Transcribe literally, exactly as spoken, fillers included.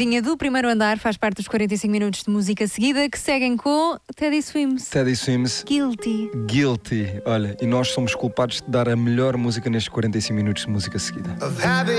Vizinha do Primeiro Andar faz parte dos quarenta e cinco minutos de música seguida que seguem com Teddy Swims. Teddy Swims. Guilty. Guilty. Olha, e nós somos culpados de dar a melhor música nestes quarenta e cinco minutos de música seguida.